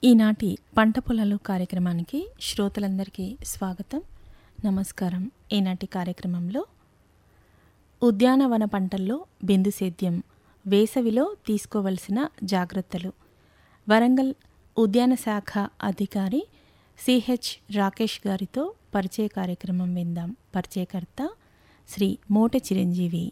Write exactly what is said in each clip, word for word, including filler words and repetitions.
ఈనాటి పంట పొలాలు కార్యక్రమానికి శ్రోతలందరికీ స్వాగతం, నమస్కారం. ఈనాటి కార్యక్రమంలో ఉద్యానవన పంటల్లో బిందు సేద్యం, వేసవిలో తీసుకోవలసిన జాగ్రత్తలు, వరంగల్ ఉద్యాన శాఖ అధికారి సిహెచ్ రాకేష్ గారితో పరిచయ కార్యక్రమం విందాం. పరిచయకర్త శ్రీ మోట చిరంజీవి.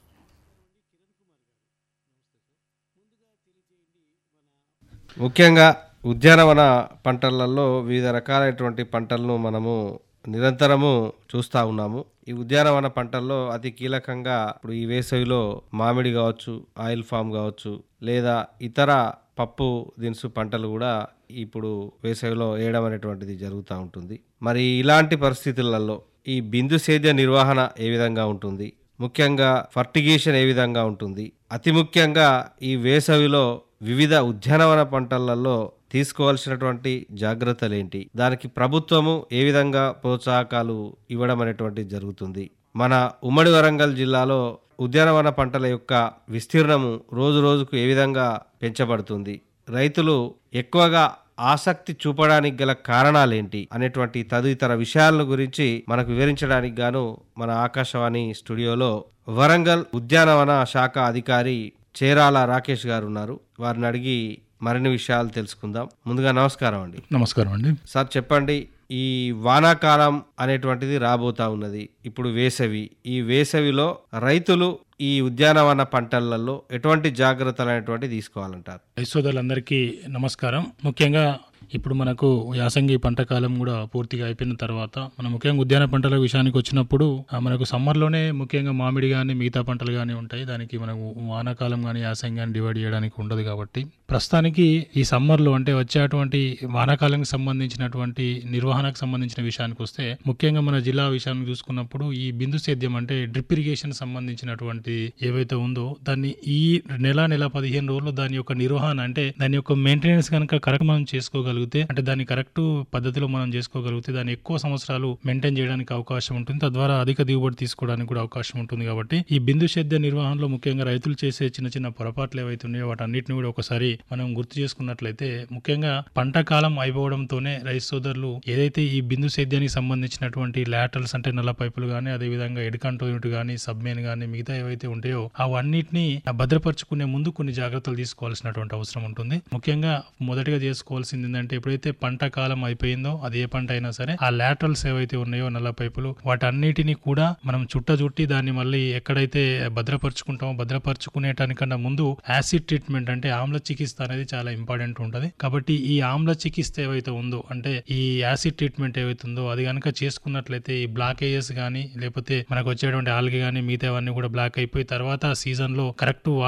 ముఖ్యంగా ఉద్యానవన పంటలలో వివిధ రకాలైనటువంటి పంటలను మనము నిరంతరము చూస్తూ ఉన్నాము. ఈ ఉద్యానవన పంటల్లో అతి కీలకంగా ఇప్పుడు ఈ వేసవిలో మామిడి కావచ్చు, ఆయిల్ ఫామ్ కావచ్చు, లేదా ఇతర పప్పు దినుసు పంటలు కూడా ఇప్పుడు వేసవిలో వేయడం అనేటువంటిది జరుగుతూ ఉంటుంది. మరి ఇలాంటి పరిస్థితులలో ఈ బిందు సేద్య నిర్వహణ ఏ విధంగా ఉంటుంది, ముఖ్యంగా ఫర్టిగేషన్ ఏ విధంగా ఉంటుంది, అతి ముఖ్యంగా ఈ వేసవిలో వివిధ ఉద్యానవన పంటలలో తీసుకోవాల్సినటువంటి జాగ్రత్తలు ఏంటి, దానికి ప్రభుత్వము ఏ విధంగా ప్రోత్సాహకాలు ఇవ్వడం అనేటువంటిది జరుగుతుంది. మన ఉమ్మడి వరంగల్ జిల్లాలో ఉద్యానవన పంటల యొక్క విస్తీర్ణము రోజు రోజుకు ఏ విధంగా పెంచబడుతుంది, రైతులు ఎక్కువగా ఆసక్తి చూపడానికి గల కారణాలేంటి అనేటువంటి తదితర విషయాల గురించి మనకు వివరించడానికి గాను మన ఆకాశవాణి స్టూడియోలో వరంగల్ ఉద్యానవన శాఖ అధికారి చేరాల రాకేష్ గారు ఉన్నారు. వారిని అడిగి మరిన్ని విషయాలు తెలుసుకుందాం. ముందుగా నమస్కారం అండి. నమస్కారం అండి. సార్ చెప్పండి, ఈ వానాకాలం అనేటువంటిది రాబోతా ఉన్నది, ఇప్పుడు వేసవి. ఈ వేసవిలో రైతులు ఈ ఉద్యానవన పంటలలో ఎటువంటి జాగ్రత్తలు అనేటువంటి తీసుకోవాలంటారు? సోదరులందరికీ నమస్కారం. ముఖ్యంగా ఇప్పుడు మనకు యాసంగి పంట కాలం కూడా పూర్తిగా అయిపోయిన తర్వాత మనం ముఖ్యంగా ఉద్యాన పంటల విషయానికి వచ్చినప్పుడు మనకు సమ్మర్లోనే ముఖ్యంగా మామిడి కానీ మిగతా పంటలు కానీ ఉంటాయి. దానికి మనకు వానాకాలం కానీ యాసంగి కానీ డివైడ్ చేయడానికి ఉండదు. కాబట్టి ప్రస్తుతానికి ఈ సమ్మర్లో అంటే వచ్చేటువంటి వానాకాలానికి సంబంధించినటువంటి నిర్వహణకు సంబంధించిన విషయానికి వస్తే ముఖ్యంగా మన జిల్లా విషయాన్ని చూసుకున్నప్పుడు ఈ బిందు సేద్యం అంటే డ్రిప్ ఇరిగేషన్ సంబంధించినటువంటి ఏవైతే ఉందో దాన్ని ఈ నెల నెల పదిహేను రోజులు దాని యొక్క నిర్వహణ అంటే దాని యొక్క మెయింటెనెన్స్ కనుక కరెక్ట్ మనం చేసుకోగలిగితే అంటే దాన్ని కరెక్ట్ పద్ధతిలో మనం చేసుకోగలిగితే దాన్ని ఎక్కువ సంవత్సరాలు మెయింటైన్ చేయడానికి అవకాశం ఉంటుంది. తద్వారా అధిక దిగుబడి తీసుకోవడానికి కూడా అవకాశం ఉంటుంది. కాబట్టి ఈ బిందు సేద్య నిర్వహణలో ముఖ్యంగా రైతులు చేసే చిన్న చిన్న పొరపాట్లు ఏవైతే ఉన్నాయో వాటన్నిటిని కూడా ఒకసారి మనం గుర్తు చేసుకున్నట్లయితే ముఖ్యంగా పంట కాలం అయిపోవడంతోనే రైతు సోదరులు ఏదైతే ఈ బిందు సేద్యానికి సంబంధించినటువంటి లాటరల్స్ అంటే నల్ల పైపులు కానీ అదేవిధంగా ఎడ్కంటో యూనిట్ కానీ సబ్మెయిన్ కానీ మిగతా ఏవైతే ఉంటాయో అవన్నిటిని భద్రపరుచుకునే ముందు కొన్ని జాగ్రత్తలు తీసుకోవాల్సినటువంటి అవసరం ఉంటుంది. ముఖ్యంగా మొదటిగా చేసుకోవాల్సింది ఏంటంటే ఎప్పుడైతే పంట కాలం అయిపోయిందో అది ఏ పంట అయినా సరే ఆ లాటరల్స్ ఏవైతే ఉన్నాయో నల్ల పైపులు వాటన్నిటిని కూడా మనం చుట్ట చుట్టి దాన్ని మళ్ళీ ఎక్కడైతే భద్రపరుచుకుంటామో భద్రపరుచుకునేటానికన్నా ముందు యాసిడ్ ట్రీట్మెంట్ అంటే ఆమ్ల చికిత్స అనేది చాలా ఇంపార్టెంట్ ఉంటుంది. కాబట్టి ఈ ఆమ్ల చికిత్స ఏవైతే ఉందో అంటే ఈ యాసిడ్ ట్రీట్మెంట్ ఏవైతే ఉందో అది కనుక చేసుకున్నట్లయితే ఈ బ్లాకేజెస్ కానీ లేకపోతే మనకు వచ్చేటువంటి ఆల్గే కానీ మిగతావన్నీ కూడా బ్లాక్ అయిపోయి తర్వాత సీజన్ లో కరెక్ట్